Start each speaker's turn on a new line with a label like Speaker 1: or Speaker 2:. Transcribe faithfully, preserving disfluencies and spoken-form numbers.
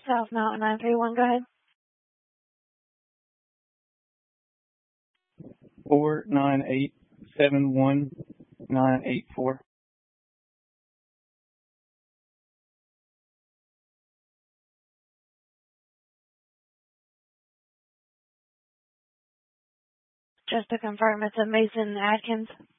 Speaker 1: South Mountain nine three one, go ahead.
Speaker 2: Four nine eight seven one nine eight four.
Speaker 1: Just to confirm, it's a Mason Adkins.